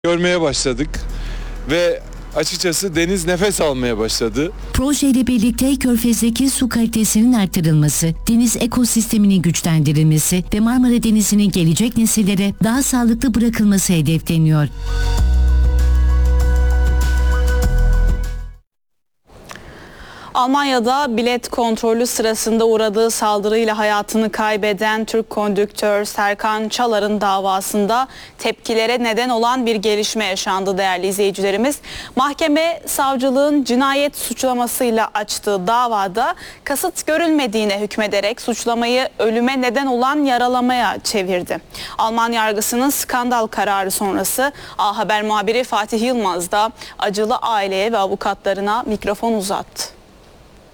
görmeye başladık ve açıkçası deniz nefes almaya başladı. Projeyle birlikte Körfez'deki su kalitesinin artırılması, deniz ekosisteminin güçlendirilmesi ve Marmara Denizi'nin gelecek nesillere daha sağlıklı bırakılması hedefleniyor. Almanya'da bilet kontrolü sırasında uğradığı saldırıyla hayatını kaybeden Türk kondüktör Serkan Çalar'ın davasında tepkilere neden olan bir gelişme yaşandı değerli izleyicilerimiz. Mahkeme savcılığın cinayet suçlamasıyla açtığı davada kasıt görülmediğine hükmederek suçlamayı ölüme neden olan yaralamaya çevirdi. Alman yargısının skandal kararı sonrası A Haber muhabiri Fatih Yılmaz da acılı aileye ve avukatlarına mikrofon uzattı.